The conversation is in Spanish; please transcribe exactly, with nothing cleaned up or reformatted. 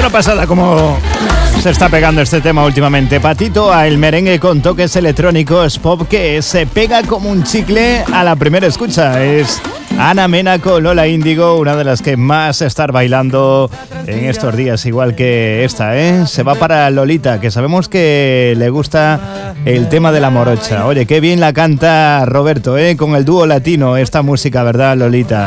Una pasada como se está pegando este tema últimamente. Patito a el merengue con toques electrónicos pop que se pega como un chicle a la primera escucha. Es Ana Mena con Lola Índigo, una de las que más estar bailando en estos días, igual que esta, ¿eh? Se va para Lolita, que sabemos que le gusta el tema de la morocha. Oye, qué bien la canta Roberto, ¿eh? Con el dúo latino, esta música, ¿verdad, Lolita?